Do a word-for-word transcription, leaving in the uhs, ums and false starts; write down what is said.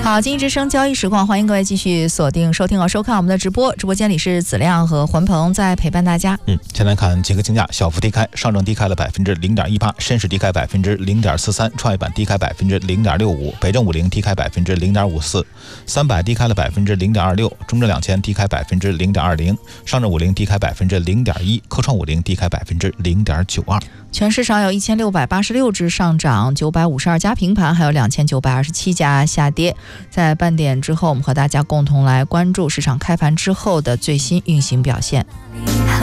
好，经济之声交易实况，欢迎各位继续锁定收听和收看我们的直播。直播间里是子亮和环鹏在陪伴大家。 嗯，先来看几个竞价，小幅低开，上证低开了百分之零点一八，深市低开百分之零点四三，创业板低开百分之零点六五，北证五零低开百分之零点五四，三百低开了百分之零点二六，中证两千低开百分之零点二零，上证五零低开百分之零点一，科创五零低开百分之零点九二。 全市场有一千六百八十六只上涨，九百五十二家平盘，还有两千九百二十七家下跌。在半点之后，我们和大家共同来关注市场开盘之后的最新运行表现。